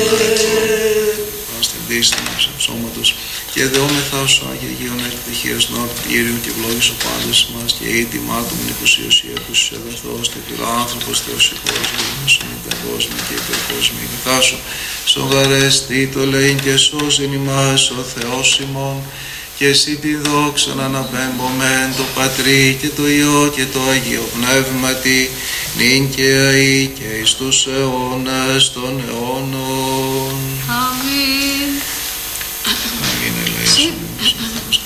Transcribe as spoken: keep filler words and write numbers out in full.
στην δύση του ψώματος και δεόμεθα σου Άγιε Αγίων εκτυχίας νόρου Κύριου και ευλόγης ο πάντες μας και η τιμά του μνικουσίωσία του στους αγαθός και φιλάνθρωπος Θεός ηχός γεγονός μεταγόσμη και υπερκόσμη καθάσου σογαρέστη το λέιν και σώζειν ημάς ο Θεός ημών και εσύ τη δόξα να αναπέμπομεν το Πατρί και το Υιό και το Αγίο Πνεύματι νυν και αεί και εις τους αιώνας των αιώνων. Αμήν. Αμήν ελέησον.